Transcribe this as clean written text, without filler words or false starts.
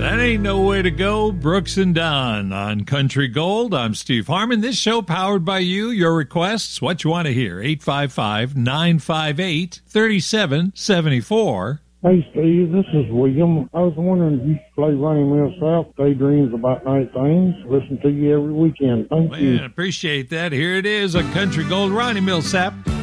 That ain't no way to go. Brooks and Dunn on Country Gold. I'm Steve Harmon. This show powered by you. Your requests, what you want to hear. 855-958-3774. Hey, Steve, this is William. I was wondering if you play Ronnie Mills South, Daydreams About Night Things. Listen to you every weekend. Thank you. Man, appreciate that. Here it is, a Country Gold Ronnie Millsap.